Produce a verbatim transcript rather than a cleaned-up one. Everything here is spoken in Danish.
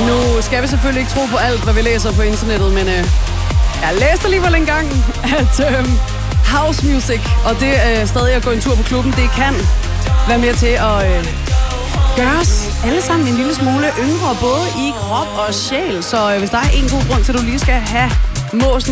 Nu skal vi selvfølgelig ikke tro på alt, hvad vi læser på internettet, men øh, jeg læste alligevel engang, at øh, house music, og det øh, stadig at gå en tur på klubben, det kan være med til at øh, gøre os alle sammen en lille smule yngre, både i krop og sjæl. Så øh, hvis der er en god grund til, at du lige skal have måsen